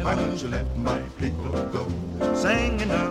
Why don't you let my people go? Singing